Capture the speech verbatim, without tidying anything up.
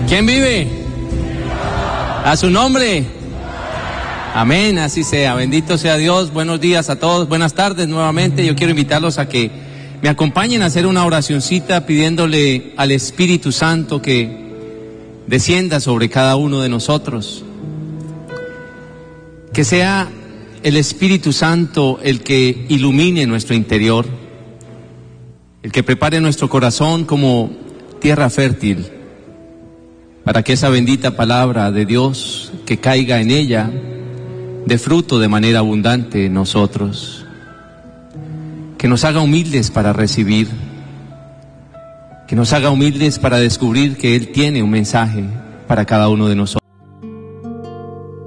¿Quién vive? A su nombre. Amén, así sea. Bendito sea Dios. Buenos días a todos. Buenas tardes nuevamente. Yo quiero invitarlos a que me acompañen a hacer una oracioncita pidiéndole al Espíritu Santo que descienda sobre cada uno de nosotros. Que sea el Espíritu Santo el que ilumine nuestro interior, el que prepare nuestro corazón como tierra fértil, para que esa bendita palabra de Dios que caiga en ella dé fruto de manera abundante en nosotros, que nos haga humildes para recibir, que nos haga humildes para descubrir que Él tiene un mensaje para cada uno de nosotros.